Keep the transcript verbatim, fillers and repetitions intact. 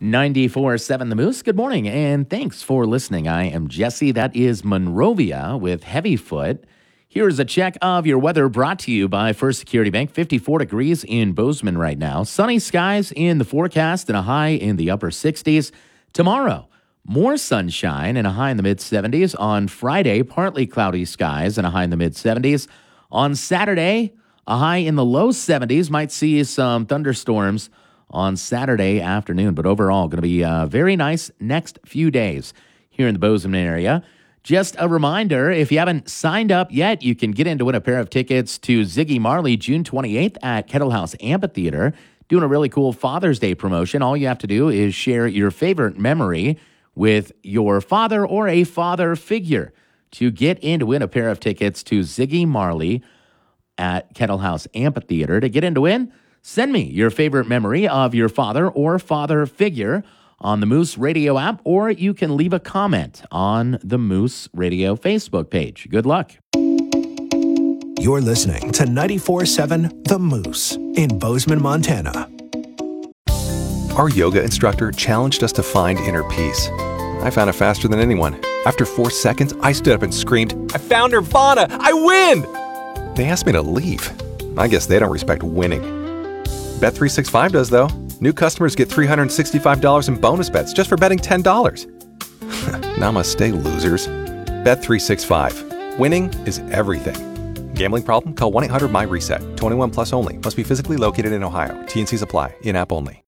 ninety-four point seven The Moose. Good morning, and thanks for listening. I am Jesse. That is Monrovia with Heavyfoot. Here's a check of your weather brought to you by First Security Bank. fifty-four degrees in Bozeman right now. Sunny skies in the forecast and a high in the upper sixties. Tomorrow, more sunshine and a high in the mid-seventies. On Friday, partly cloudy skies and a high in the mid-seventies. On Saturday, a high in the low seventies. Might see some thunderstorms on Saturday afternoon, but overall going to be a very nice next few days here in the Bozeman area. Just a reminder, if you haven't signed up yet, you can get in to win a pair of tickets to Ziggy Marley June twenty-eighth at Kettle House Amphitheater, doing a really cool Father's Day promotion. All you have to do is share your favorite memory with your father or a father figure to get in to win a pair of tickets to Ziggy Marley at Kettle House Amphitheater. To get in to win, send me your favorite memory of your father or father figure on the Moose Radio app, or you can leave a comment on the Moose Radio Facebook page. Good luck. You're listening to ninety-four point seven The Moose in Bozeman, Montana. Our yoga instructor challenged us to find inner peace. I found it faster than anyone. After four seconds, I stood up and screamed, "I found Nirvana! I win!" They asked me to leave. I guess they don't respect winning. Bet three sixty-five does, though. New customers get three hundred sixty-five dollars in bonus bets just for betting ten dollars. Namaste, losers. Bet three sixty-five. Winning is everything. Gambling problem? Call one eight hundred M Y RESET. twenty-one plus only. Must be physically located in Ohio. T and Cs apply. In-app only.